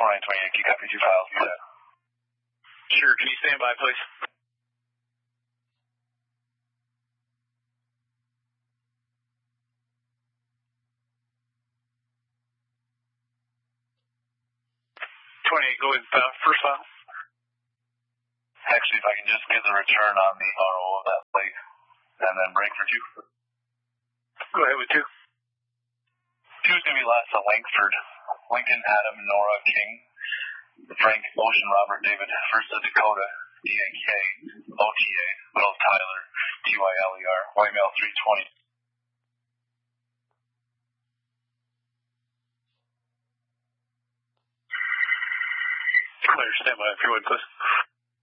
4928, can you copy 2 files for that? Sure, can you stand by, please? Go ahead, first file. Actually, if I can just get the return on the RO of that plate, and then break for 2. Go ahead with 2. 2's going to be last to Lankford. Lincoln, Adam, Nora, King, Frank, Ocean, Robert, David, first to Dakota, DNK, OTA, Will, Tyler, TYLER, white male 320. Clear, stand by if you would, please.